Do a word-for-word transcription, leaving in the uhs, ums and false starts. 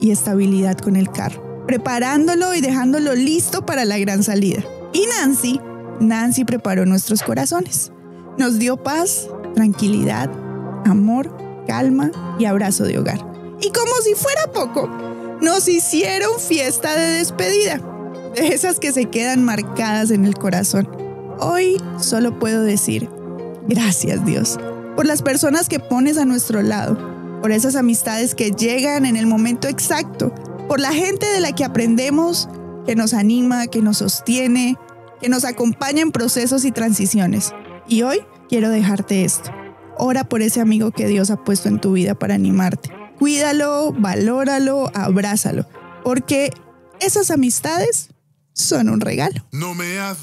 y estabilidad con el carro, preparándolo y dejándolo listo para la gran salida. Y Nancy, Nancy preparó nuestros corazones. Nos dio paz, tranquilidad, amor, calma y abrazo de hogar. Y como si fuera poco, nos hicieron fiesta de despedida, de esas que se quedan marcadas en el corazón. Hoy solo puedo decir, gracias Dios, por las personas que pones a nuestro lado, por esas amistades que llegan en el momento exacto, por la gente de la que aprendemos, que nos anima, que nos sostiene, que nos acompaña en procesos y transiciones. Y hoy quiero dejarte esto. Ora por ese amigo que Dios ha puesto en tu vida para animarte. Cuídalo, valóralo, abrázalo, porque esas amistades son un regalo. No me